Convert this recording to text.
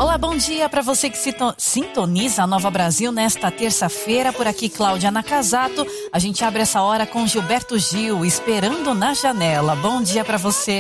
Olá, bom dia para você que sintoniza a Nova Brasil nesta terça-feira. Por aqui, Cláudia Nakazato. A gente abre essa hora com Gilberto Gil, Esperando na Janela. Bom dia para você.